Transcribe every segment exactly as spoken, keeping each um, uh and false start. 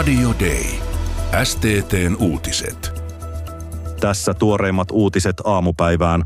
Radio Day. S T T:n uutiset. Tässä tuoreimmat uutiset aamupäivään.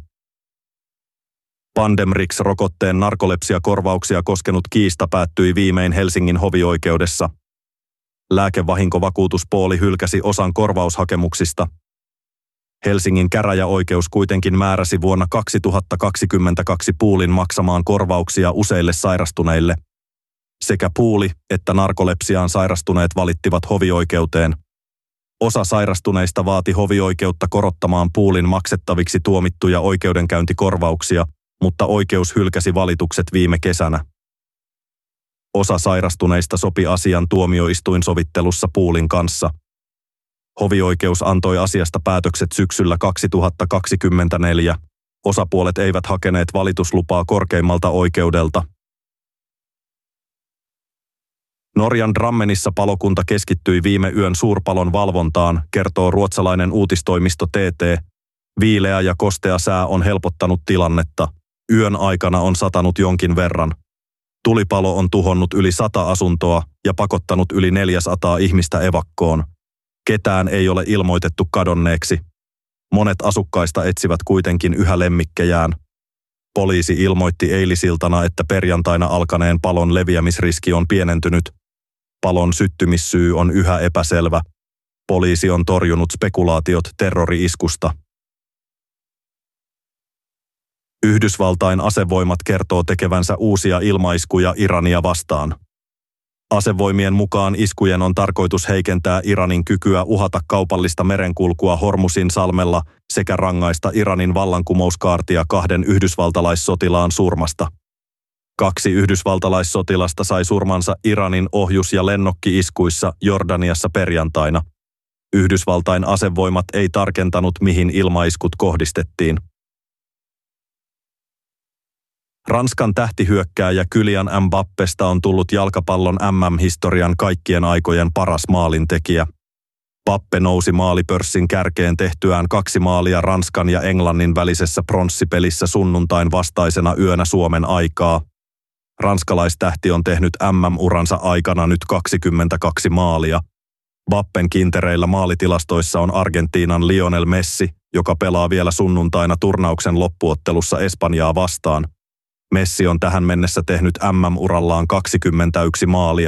Pandemrix-rokotteen narkolepsiakorvauksia koskenut kiista päättyi viimein Helsingin hovioikeudessa. Lääkevahinkovakuutuspooli hylkäsi osan korvaushakemuksista. Helsingin käräjäoikeus kuitenkin määräsi vuonna kaksituhattakaksikymmentäkaksi Poolin maksamaan korvauksia useille sairastuneille. Sekä Pooli että narkolepsiaan sairastuneet valittivat hovioikeuteen. Osa sairastuneista vaati hovioikeutta korottamaan Poolin maksettaviksi tuomittuja oikeudenkäyntikorvauksia, mutta oikeus hylkäsi valitukset viime kesänä. Osa sairastuneista sopi asian tuomioistuinsovittelussa Poolin kanssa. Hovioikeus antoi asiasta päätökset syksyllä kaksituhattakaksikymmentäneljä. Osapuolet eivät hakeneet valituslupaa korkeimmalta oikeudelta. Norjan Drammenissa palokunta keskittyi viime yön suurpalon valvontaan, kertoo ruotsalainen uutistoimisto T T. Viileä ja kostea sää on helpottanut tilannetta. Yön aikana on satanut jonkin verran. Tulipalo on tuhonnut yli sata asuntoa ja pakottanut yli neljäsataa ihmistä evakkoon. Ketään ei ole ilmoitettu kadonneeksi. Monet asukkaista etsivät kuitenkin yhä lemmikkejään. Poliisi ilmoitti eilisiltana, että perjantaina alkaneen palon leviämisriski on pienentynyt. Palon syttymissyy on yhä epäselvä. Poliisi on torjunut spekulaatiot terrori-iskusta. Yhdysvaltain asevoimat kertoo tekevänsä uusia ilmaiskuja Irania vastaan. Asevoimien mukaan iskujen on tarkoitus heikentää Iranin kykyä uhata kaupallista merenkulkua Hormuzin salmella sekä rangaista Iranin vallankumouskaartia kahden yhdysvaltalaissotilaan surmasta. Kaksi yhdysvaltalaissotilasta sai surmansa Iranin ohjus- ja lennokki-iskuissa Jordaniassa perjantaina. Yhdysvaltain asevoimat ei tarkentanut, mihin ilmaiskut kohdistettiin. Ranskan tähtihyökkääjä Kylian Mbappesta on tullut jalkapallon M M-historian kaikkien aikojen paras maalintekijä. Mbappe nousi maalipörssin kärkeen tehtyään kaksi maalia Ranskan ja Englannin välisessä pronssipelissä sunnuntain vastaisena yönä Suomen aikaa. Ranskalaistähti on tehnyt M M-uransa aikana nyt kaksikymmentäkaksi maalia. Mbappen kintereillä maalitilastoissa on Argentiinan Lionel Messi, joka pelaa vielä sunnuntaina turnauksen loppuottelussa Espanjaa vastaan. Messi on tähän mennessä tehnyt M M-urallaan kaksikymmentäyksi maalia.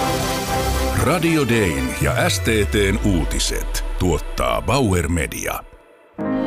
Radio Dayn ja S T T:n uutiset tuottaa Bauer Media.